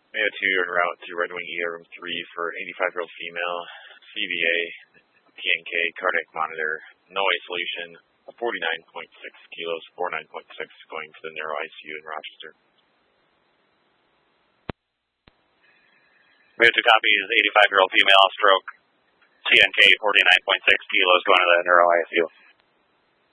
Mayo 2 en route to Red Wing ER room 3 for 85-year-old female, CVA, TNK, cardiac monitor, no solution, 49.6 kilos, 49.6 going to the neuro ICU in Rochester. Mayo 2 copies, 85-year-old female, stroke, TNK, 49.6 kilos going to the neuro ICU.